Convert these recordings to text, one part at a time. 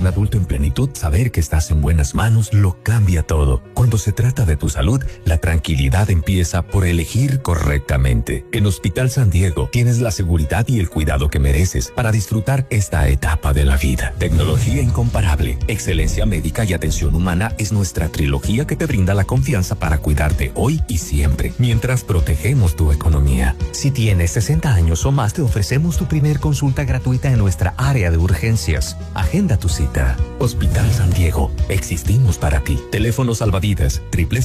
un adulto en plenitud, saber que estás en buenas manos lo cambia todo. Cuando se trata de tu salud, la tranquilidad empieza por elegir correctamente. En Hospital San Diego tienes la seguridad y el cuidado que mereces para disfrutar esta etapa de la vida. Tecnología incomparable, excelencia médica y atención humana es nuestra trilogía que te brinda la confianza para cuidarte hoy y siempre, mientras protegemos tu economía. Si tienes 60 años o más, te ofrecemos tu primer consulta gratuita en nuestra área de urgencias. Agenda tu cita. Hospital San Diego. Existimos para ti. Teléfono salvavidas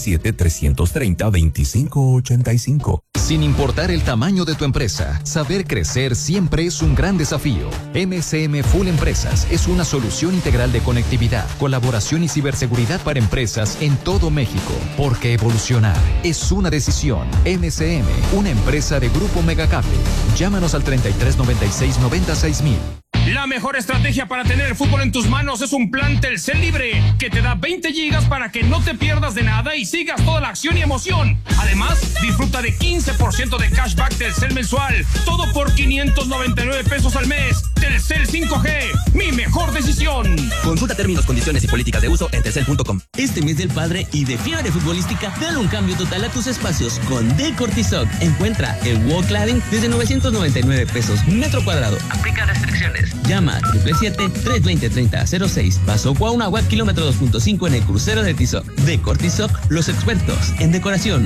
777-330-2585. Sin importar el tamaño de tu empresa, saber crecer siempre es un gran desafío. MCM Full Empresas es una solución integral de conectividad, colaboración y ciberseguridad para empresas en todo México. Porque evolucionar es una decisión. MCM, una empresa de Grupo Megacable. Llámanos al 3396-96000. La mejor estrategia para tener el fútbol en tus manos es un plan Telcel Libre que te da 20 gigas para que no te pierdas de nada y sigas toda la acción y emoción. Además, disfruta de 15% de cashback Telcel mensual, todo por 599 pesos al mes. Telcel 5G, mi mejor decisión. Consulta términos, condiciones y políticas de uso en telcel.com. Este mes del padre y de fiebre futbolística, dale un cambio total a tus espacios con Decortizoc. Encuentra el wall cladding desde 999 pesos metro cuadrado. Aplica restricciones. Llama a 777-320-3006. Paso Cuauhnáhuac, kilómetro 2.5 en el crucero de Tizoc. Decortizoc, los expertos en decoración.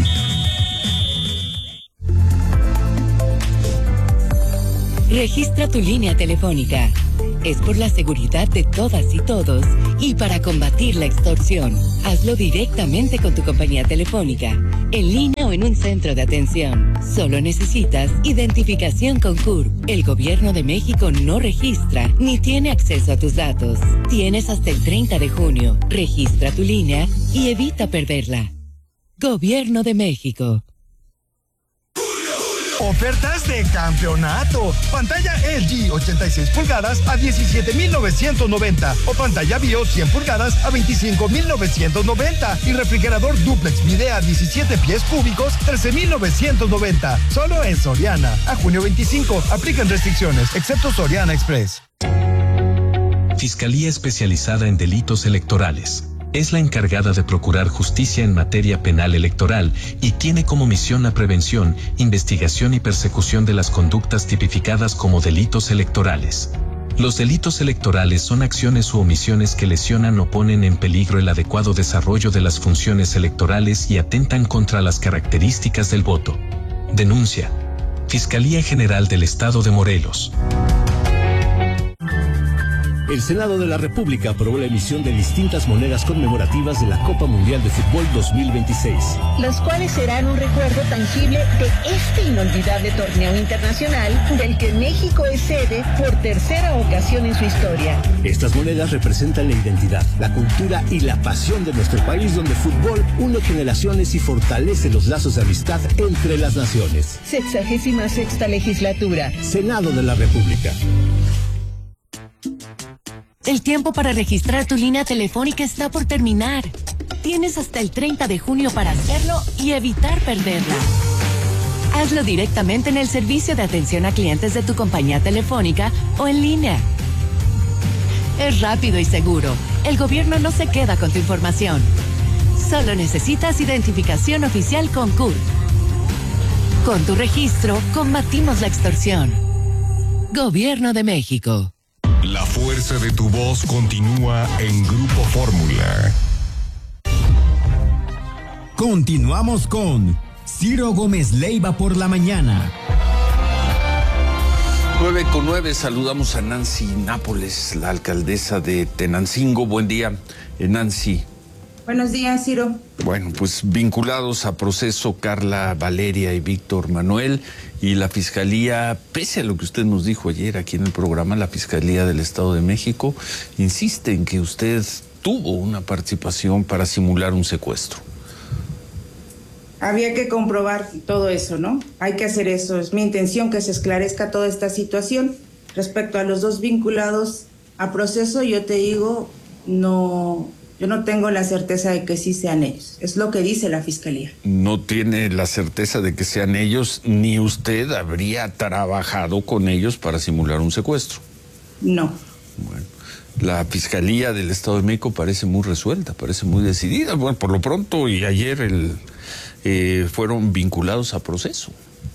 Registra tu línea telefónica. Es por la seguridad de todas y todos y para combatir la extorsión. Hazlo directamente con tu compañía telefónica, en línea o en un centro de atención. Solo necesitas identificación con CURP. El Gobierno de México no registra ni tiene acceso a tus datos. Tienes hasta el 30 de junio. Registra tu línea y evita perderla. Gobierno de México. Ofertas de campeonato. Pantalla LG 86 pulgadas a 17,990 o pantalla BIOS 100 pulgadas a 25,990 y refrigerador duplex Midea 17 pies cúbicos 13,990. Solo en Soriana. A junio 25. Aplican restricciones, excepto Soriana Express. Fiscalía Especializada en Delitos Electorales. Es la encargada de procurar justicia en materia penal electoral y tiene como misión la prevención, investigación y persecución de las conductas tipificadas como delitos electorales. Los delitos electorales son acciones u omisiones que lesionan o ponen en peligro el adecuado desarrollo de las funciones electorales y atentan contra las características del voto. Denuncia. Fiscalía General del Estado de Morelos. El Senado de la República aprobó la emisión de distintas monedas conmemorativas de la Copa Mundial de Fútbol 2026. Los cuales serán un recuerdo tangible de este inolvidable torneo internacional del que México es sede por tercera ocasión en su historia. Estas monedas representan la identidad, la cultura y la pasión de nuestro país, donde el fútbol une generaciones y fortalece los lazos de amistad entre las naciones. 66ª legislatura. Senado de la República. El tiempo para registrar tu línea telefónica está por terminar. Tienes hasta el 30 de junio para hacerlo y evitar perderla. Hazlo directamente en el servicio de atención a clientes de tu compañía telefónica o en línea. Es rápido y seguro. El gobierno no se queda con tu información. Solo necesitas identificación oficial con CURP. Con tu registro, combatimos la extorsión. Gobierno de México. La fuerza de tu voz continúa en Grupo Fórmula. Continuamos con Ciro Gómez Leiva por la mañana. 9:09, saludamos a Nancy Nápoles, la alcaldesa de Tenancingo. Buen día, Nancy. Buenos días, Ciro. Bueno, pues vinculados a proceso Carla Valeria y Víctor Manuel, y la Fiscalía, pese a lo que usted nos dijo ayer aquí en el programa, la Fiscalía del Estado de México insiste en que usted tuvo una participación para simular un secuestro. Había que comprobar todo eso, ¿no? Hay que hacer eso. Es mi intención que se esclarezca toda esta situación. Respecto a los dos vinculados a proceso, yo te digo, yo no tengo la certeza de que sí sean ellos. Es lo que dice la Fiscalía. No tiene la certeza de que sean ellos, ni usted habría trabajado con ellos para simular un secuestro. No. Bueno, la Fiscalía del Estado de México parece muy resuelta, parece muy decidida. Bueno, por lo pronto y ayer fueron vinculados a proceso.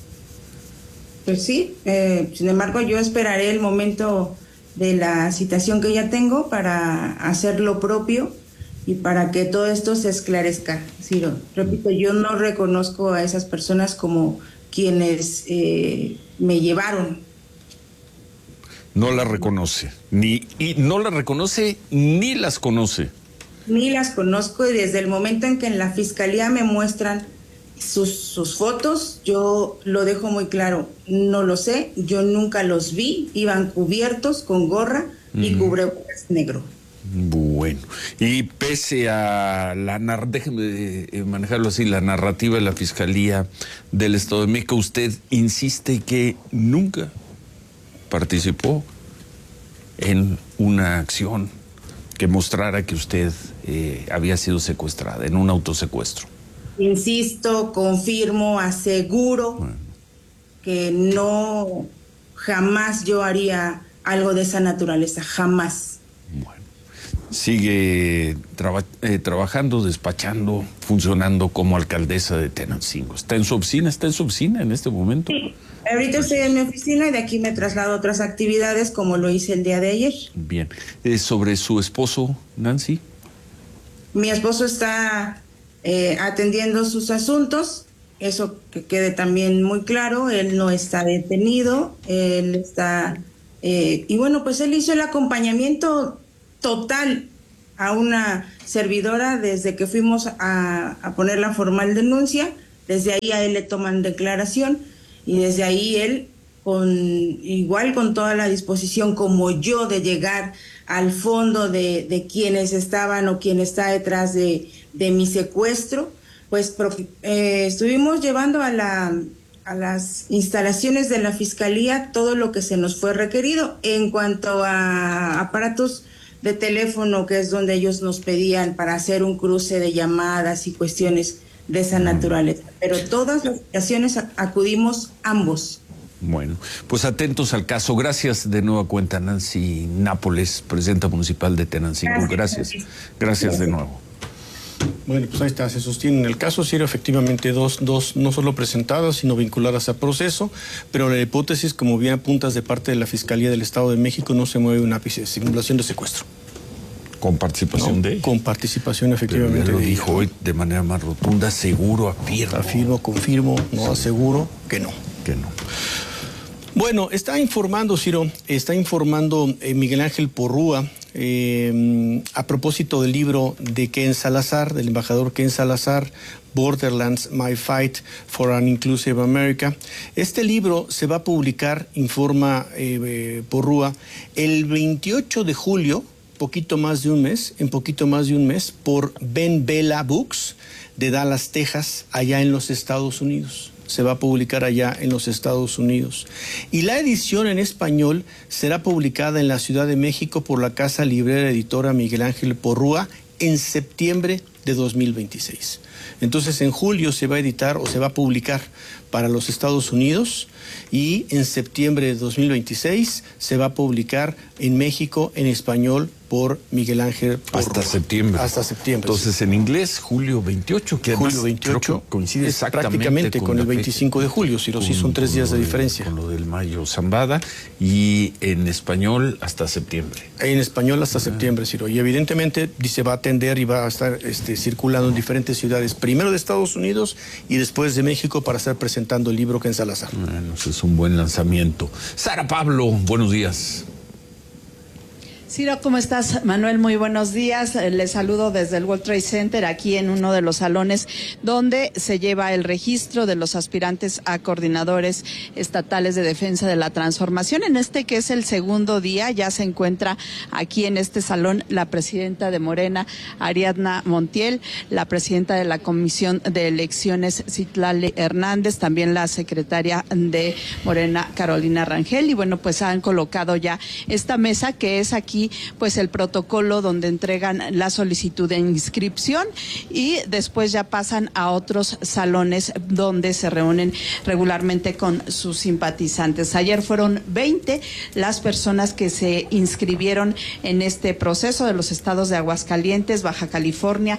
Pues sí, sin embargo yo esperaré el momento de la citación que ya tengo para hacer lo propio y para que todo esto se esclarezca. Ciro, repito, yo no reconozco a esas personas como quienes me llevaron. No las reconoce, no las reconoce ni las conoce. Ni las conozco, y desde el momento en que en la fiscalía me muestran sus fotos, yo lo dejo muy claro, no lo sé, yo nunca los vi, iban cubiertos con gorra y cubrebocas negro. Bueno, y pese a déjeme manejarlo así, la narrativa de la Fiscalía del Estado de México, usted insiste que nunca participó en una acción que mostrara que usted había sido secuestrada, en un autosecuestro. Insisto, confirmo, aseguro que no, jamás yo haría algo de esa naturaleza, jamás. Bueno, sigue trabajando, despachando, funcionando como alcaldesa de Tenancingo. ¿Está en su oficina en este momento? Sí. Ahorita estoy en mi oficina y de aquí me traslado a otras actividades como lo hice el día de ayer. Bien. ¿Sobre su esposo, Nancy? Mi esposo está atendiendo sus asuntos, eso que quede también muy claro, él no está detenido, él está... y bueno, pues él hizo el acompañamiento total a una servidora desde que fuimos a poner la formal denuncia, desde ahí a él le toman declaración. Y desde ahí él, con toda la disposición como yo de llegar al fondo de quienes estaban o quien está detrás de mi secuestro, pues estuvimos llevando a las instalaciones de la Fiscalía todo lo que se nos fue requerido en cuanto a aparatos de teléfono, que es donde ellos nos pedían para hacer un cruce de llamadas y cuestiones de esa naturaleza, pero todas las ocasiones acudimos ambos. Bueno, pues atentos al caso. Gracias de nueva cuenta, Nancy Nápoles, presidenta municipal de Tenancingo. Gracias de nuevo. Bueno, pues ahí está, se sostiene en el caso, Ciro, efectivamente dos no solo presentadas, sino vinculadas a proceso, pero la hipótesis, como bien apuntas de parte de la Fiscalía del Estado de México, no se mueve un ápice, simulación de secuestro. ¿Con participación de ella? Con participación, efectivamente. Pero lo dijo hoy de manera más rotunda, seguro, afirmo. Afirmo, confirmo, no aseguro que no. Que no. Bueno, está informando, Ciro, Miguel Ángel Porrúa, a propósito del libro de Ken Salazar, del embajador Ken Salazar, Borderlands, My Fight for an Inclusive America. Este libro se va a publicar, informa Porrúa, el 28 de julio, en poquito más de un mes, por Ben Bella Books de Dallas, Texas, allá en los Estados Unidos. Se va a publicar allá en los Estados Unidos. Y la edición en español será publicada en la Ciudad de México por la Casa Librera Editora Miguel Ángel Porrúa en septiembre de 2026. Entonces en julio se va a editar o se va a publicar para los Estados Unidos y en septiembre de 2026 se va a publicar en México en español por Miguel Ángel Porrúa. Hasta septiembre. Hasta septiembre. Entonces sí. En inglés, julio 28, que julio 28 coincide exactamente prácticamente con el 25 de julio, si sí son 3 días de diferencia. Con lo del Mayo Zambada, y en español hasta septiembre. En español hasta septiembre, Ciro. Y evidentemente se va a atender y va a estar circulando en diferentes ciudades, primero de Estados Unidos y después de México, para estar presentando el libro Ken Salazar. Bueno, ese es un buen lanzamiento. Sara Pablo, buenos días. Ciro, ¿cómo estás? Manuel, muy buenos días. Les saludo desde el World Trade Center, aquí en uno de los salones donde se lleva el registro de los aspirantes a coordinadores estatales de defensa de la transformación. En este que es el segundo día, ya se encuentra aquí en este salón la presidenta de Morena, Ariadna Montiel, la presidenta de la Comisión de Elecciones, Citlali Hernández, también la secretaria de Morena, Carolina Rangel, y bueno, pues han colocado ya esta mesa que es aquí aquí pues el protocolo donde entregan la solicitud de inscripción y después ya pasan a otros salones donde se reúnen regularmente con sus simpatizantes. Ayer fueron 20 las personas que se inscribieron en este proceso de los estados de Aguascalientes, Baja California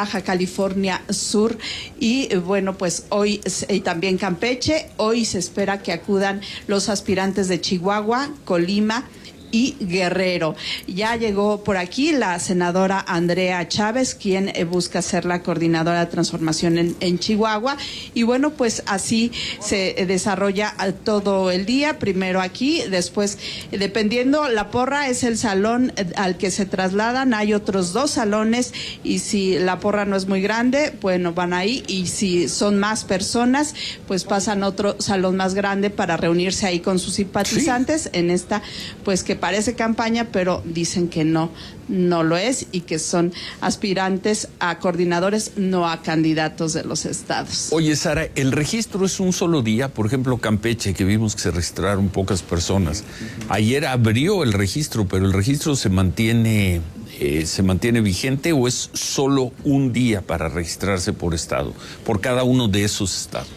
Sur y bueno, pues hoy y también Campeche. Hoy se espera que acudan los aspirantes de Chihuahua, Colima y Guerrero. Ya llegó por aquí la senadora Andrea Chávez, quien busca ser la coordinadora de transformación en Chihuahua. Y bueno, pues así se desarrolla todo el día. Primero aquí, después, dependiendo, la porra es el salón al que se trasladan. Hay otros 2 salones y si la porra no es muy grande, bueno, van ahí. Y si son más personas, pues pasan a otro salón más grande para reunirse ahí con sus simpatizantes en esta, pues que parece campaña, pero dicen que no lo es y que son aspirantes a coordinadores, no a candidatos de los estados. Oye, Sara, ¿el registro es un solo día? Por ejemplo, Campeche, que vimos que se registraron pocas personas. Ayer abrió el registro, pero ¿el registro se mantiene vigente o es solo un día para registrarse por estado, por cada uno de esos estados?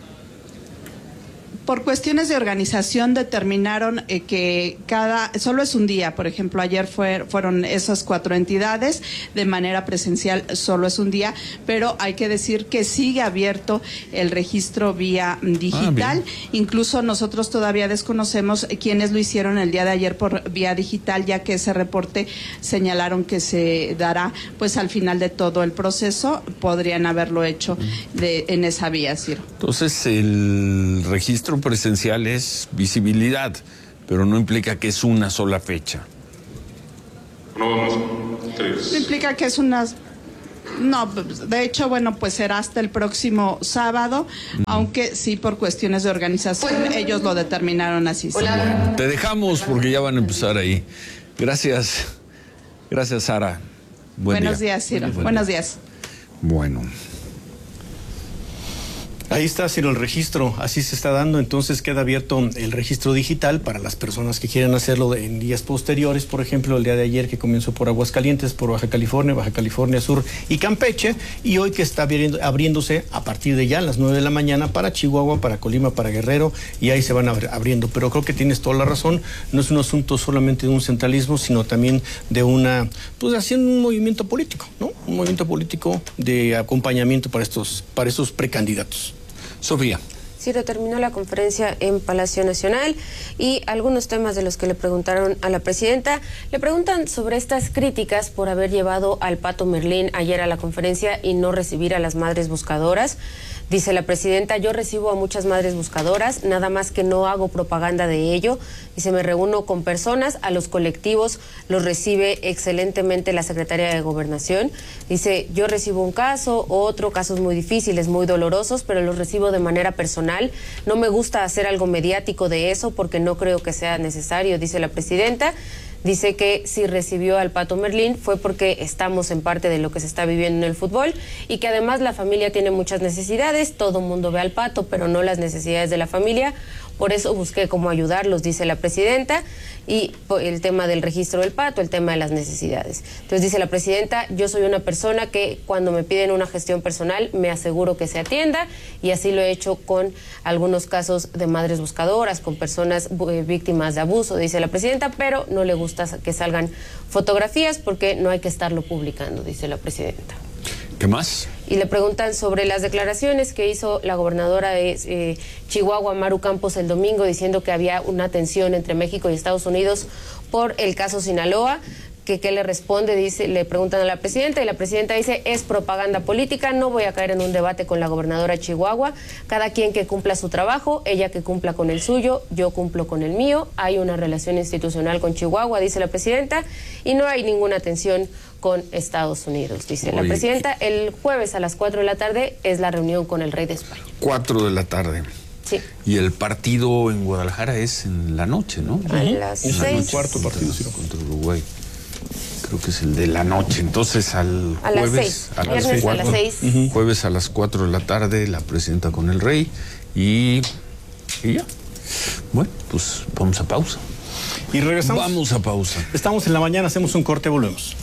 Por cuestiones de organización determinaron que solo es un día. Por ejemplo, ayer fueron esas 4 entidades, de manera presencial solo es un día, pero hay que decir que sigue abierto el registro vía digital. Incluso nosotros todavía desconocemos quiénes lo hicieron el día de ayer por vía digital, ya que ese reporte señalaron que se dará pues al final de todo el proceso. Podrían haberlo hecho en esa vía, Ciro. Entonces el registro presencial es visibilidad, pero no implica que es una sola fecha. No vamos, 3. No implica que es una... No, de hecho, bueno, pues será hasta el próximo sábado, aunque sí por cuestiones de organización ellos lo determinaron así. Hola. Te dejamos porque ya van a empezar ahí. Gracias, Sara. Buenos días, Ciro. Buenos días. Bueno. Ahí está, Ciro, el registro, así se está dando, entonces queda abierto el registro digital para las personas que quieran hacerlo en días posteriores, por ejemplo, el día de ayer que comenzó por Aguascalientes, por Baja California Sur y Campeche, y hoy que está abriéndose a partir de ya las 9 de la mañana para Chihuahua, para Colima, para Guerrero, y ahí se van abriendo, pero creo que tienes toda la razón, no es un asunto solamente de un centralismo, sino también de pues haciendo un movimiento político, ¿no? Un movimiento político de acompañamiento para estos precandidatos. Sofía. Ciro, terminó la conferencia en Palacio Nacional y algunos temas de los que le preguntaron a la presidenta. Le preguntan sobre estas críticas por haber llevado al Pato Merlín ayer a la conferencia y no recibir a las madres buscadoras. Dice la presidenta, yo recibo a muchas madres buscadoras, nada más que no hago propaganda de ello. Dice, me reúno con personas, a los colectivos los recibe excelentemente la Secretaría de Gobernación. Dice, yo recibo un caso, otro, casos muy difíciles, muy dolorosos, pero los recibo de manera personal. No me gusta hacer algo mediático de eso porque no creo que sea necesario, dice la presidenta. Dice que si recibió al Pato Merlín fue porque estamos en parte de lo que se está viviendo en el fútbol y que además la familia tiene muchas necesidades, todo el mundo ve al Pato, pero no las necesidades de la familia. Por eso busqué cómo ayudarlos, dice la presidenta, y el tema del registro del Pato, el tema de las necesidades. Entonces dice la presidenta, yo soy una persona que cuando me piden una gestión personal me aseguro que se atienda y así lo he hecho con algunos casos de madres buscadoras, con personas víctimas de abuso, dice la presidenta, pero no le gusta que salgan fotografías porque no hay que estarlo publicando, dice la presidenta. ¿Qué más? Y le preguntan sobre las declaraciones que hizo la gobernadora de Chihuahua, Maru Campos, el domingo, diciendo que había una tensión entre México y Estados Unidos por el caso Sinaloa. ¿Qué le responde? Dice, le preguntan a la presidenta y la presidenta dice, es propaganda política, no voy a caer en un debate con la gobernadora de Chihuahua, cada quien que cumpla su trabajo, ella que cumpla con el suyo, yo cumplo con el mío, hay una relación institucional con Chihuahua, dice la presidenta, y no hay ninguna tensión con Estados Unidos, dice la presidenta. El jueves a las 4 de la tarde es la reunión con el rey de España. 4 de la tarde. Sí. Y el partido en Guadalajara es en la noche, ¿no? A las 6. El cuarto partido, sí. Contra Uruguay. Creo que es el de la noche. Entonces al jueves a las 6. A las 6. Jueves a las 4 de la tarde la presidenta con el rey y ya. Bueno, pues vamos a pausa. Y regresamos. Vamos a pausa. Estamos en la mañana, hacemos un corte, volvemos.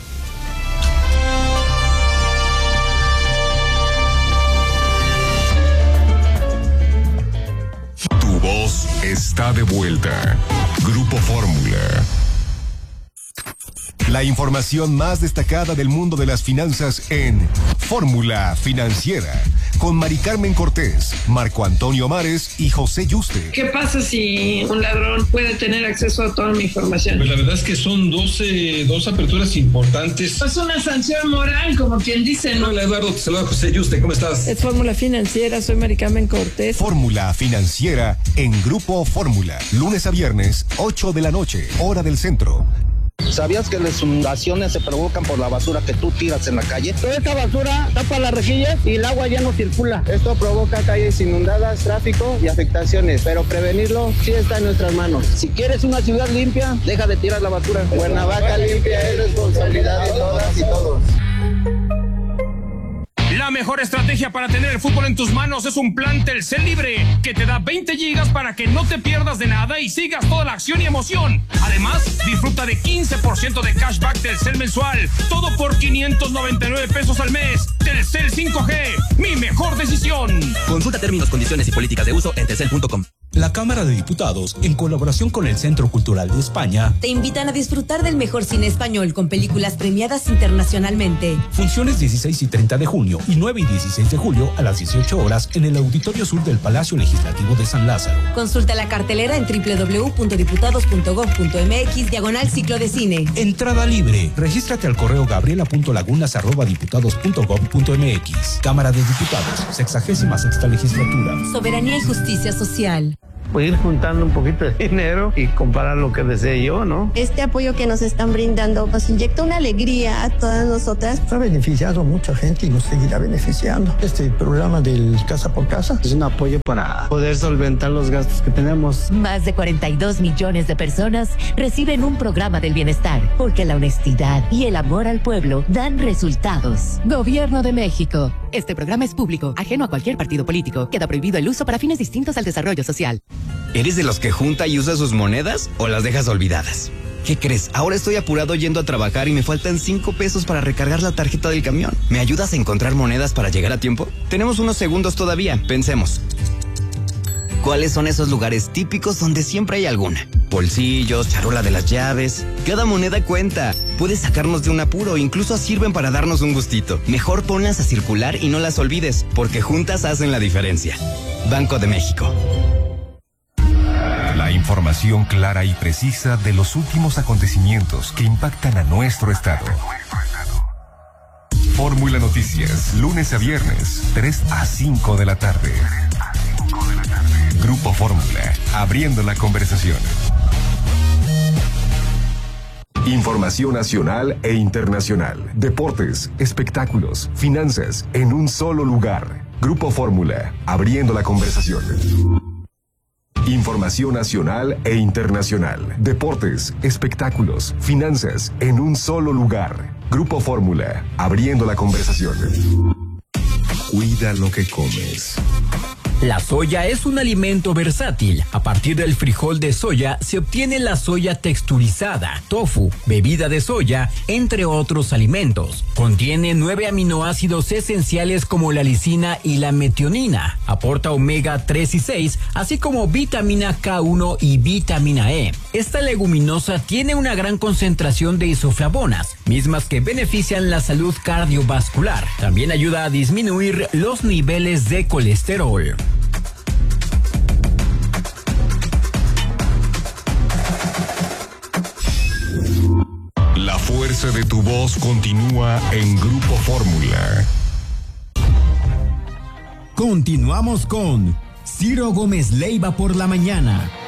Tu voz está de vuelta. Grupo Fórmula. La información más destacada del mundo de las finanzas en Fórmula Financiera, con Mari Carmen Cortés, Marco Antonio Mares y José Yuste. ¿Qué pasa si un ladrón puede tener acceso a toda mi información? Pues la verdad es que son dos aperturas importantes. Es una sanción moral, como quien dice, ¿no? Hola Eduardo, te saluda José Yuste, ¿cómo estás? Es Fórmula Financiera, soy Mari Carmen Cortés. Fórmula Financiera en Grupo Fórmula, lunes a viernes, 8 de la noche, hora del centro. ¿Sabías que las inundaciones se provocan por la basura que tú tiras en la calle? Toda esta basura tapa las rejillas y el agua ya no circula. Esto provoca calles inundadas, tráfico y afectaciones, pero prevenirlo sí está en nuestras manos. Si quieres una ciudad limpia, deja de tirar la basura. Cuernavaca limpia es responsabilidad de todas y todos. La mejor estrategia para tener el fútbol en tus manos es un plan Telcel Libre que te da 20 gigas para que no te pierdas de nada y sigas toda la acción y emoción. Además, disfruta de 15% de cashback Telcel mensual. Todo por 599 pesos al mes. Telcel 5G, mi mejor decisión. Consulta términos, condiciones y políticas de uso en telcel.com. La Cámara de Diputados, en colaboración con el Centro Cultural de España, te invitan a disfrutar del mejor cine español con películas premiadas internacionalmente. Funciones 16 y 30 de junio y 9 y 16 de julio a las 18 horas en el Auditorio Sur del Palacio Legislativo de San Lázaro. Consulta la cartelera en www.diputados.gov.mx/ciclo de cine. Entrada libre. Regístrate al correo gabriela.lagunas@diputados.gov.mx. Cámara de Diputados, 66ª legislatura. Soberanía y justicia social. Pues ir juntando un poquito de dinero y comparar lo que desee yo, ¿no? Este apoyo que nos están brindando nos inyecta una alegría a todas nosotras. Ha beneficiado a mucha gente y nos seguirá beneficiando. Este programa del Casa por Casa es un apoyo para poder solventar los gastos que tenemos. Más de 42 millones de personas reciben un programa del bienestar, porque la honestidad y el amor al pueblo dan resultados. Gobierno de México. Este programa es público, ajeno a cualquier partido político. Queda prohibido el uso para fines distintos al desarrollo social. ¿Eres de los que junta y usa sus monedas o las dejas olvidadas? ¿Qué crees? Ahora estoy apurado yendo a trabajar y me faltan 5 pesos para recargar la tarjeta del camión. ¿Me ayudas a encontrar monedas para llegar a tiempo? Tenemos unos segundos todavía, pensemos. ¿Cuáles son esos lugares típicos donde siempre hay alguna? Bolsillos, charola de las llaves. Cada moneda cuenta. Puedes sacarnos de un apuro, incluso sirven para darnos un gustito. Mejor ponlas a circular y no las olvides, porque juntas hacen la diferencia. Banco de México. La información clara y precisa de los últimos acontecimientos que impactan a nuestro estado. Fórmula Noticias, lunes a viernes, 3 a 5 de la tarde. Grupo Fórmula, abriendo la conversación. Información nacional e internacional, deportes, espectáculos, finanzas, en un solo lugar. Grupo Fórmula, abriendo la conversación. Información nacional e internacional, deportes, espectáculos, finanzas, en un solo lugar. Grupo Fórmula, abriendo la conversación. Cuida lo que comes. La soya es un alimento versátil. A partir del frijol de soya se obtiene la soya texturizada, tofu, bebida de soya, entre otros alimentos. Contiene 9 aminoácidos esenciales como la lisina y la metionina. Aporta omega 3 y 6, así como vitamina K1 y vitamina E. Esta leguminosa tiene una gran concentración de isoflavonas, mismas que benefician la salud cardiovascular. También ayuda a disminuir los niveles de colesterol. La fuerza de tu voz continúa en Grupo Fórmula. Continuamos con Ciro Gómez Leiva por la mañana.